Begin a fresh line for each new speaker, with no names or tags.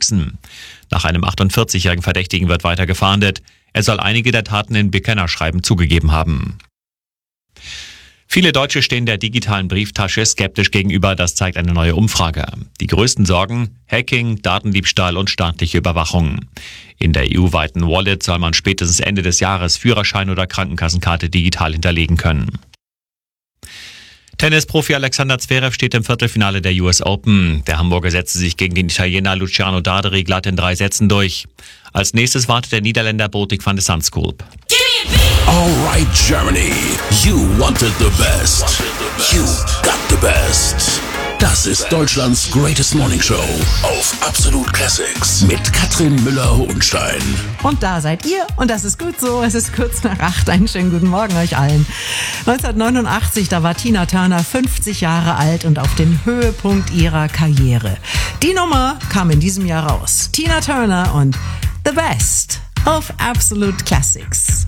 wachsen. Nach einem 48-jährigen Verdächtigen wird weiter gefahndet. Er soll einige der Taten in Bekennerschreiben zugegeben haben. Viele Deutsche stehen der digitalen Brieftasche skeptisch gegenüber, das zeigt eine neue Umfrage. Die größten Sorgen: Hacking, Datendiebstahl und staatliche Überwachung. In der EU-weiten Wallet soll man spätestens Ende des Jahres Führerschein oder Krankenkassenkarte digital hinterlegen können. Tennisprofi Alexander Zverev steht im Viertelfinale der US Open. Der Hamburger setzte sich gegen den Italiener Luciano Darderi glatt in 3 Sätzen durch. Als nächstes wartet der Niederländer Botic van de Zandschulp.
Alright Germany, you wanted the best. You got the best. Das ist Deutschlands Greatest Morning Show auf Absolut Classics mit Katrin Müller-Hohenstein.
Und da seid ihr und das ist gut so. Es ist kurz nach 8. Einen schönen guten Morgen euch allen. 1989, da war Tina Turner 50 Jahre alt und auf dem Höhepunkt ihrer Karriere. Die Nummer kam in diesem Jahr raus. Tina Turner und The Best auf Absolut Classics.